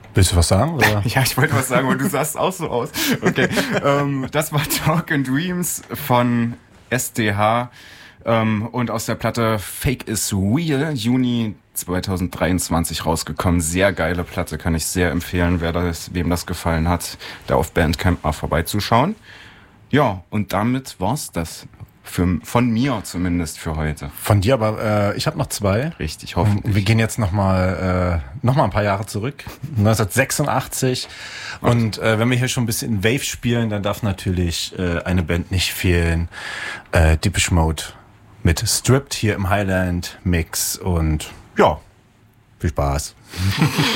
Willst du was sagen? Oder? Ja, ich wollte was sagen, aber du sahst auch so aus. Okay, das war Talk and Dreams von SDH und aus der Platte Fake is Real, Juni 2023 rausgekommen. Sehr geile Platte, kann ich sehr empfehlen, wem das gefallen hat, da auf Bandcamp mal vorbeizuschauen. Ja, und damit war's das. Von mir zumindest für heute. Von dir, aber ich habe noch 2. Richtig, hoffentlich. Und wir gehen jetzt noch mal ein paar Jahre zurück, 1986. Und wenn wir hier schon ein bisschen Wave spielen, dann darf natürlich eine Band nicht fehlen. Depeche Mode mit Stripped hier im Highland Mix. Und ja, viel Spaß.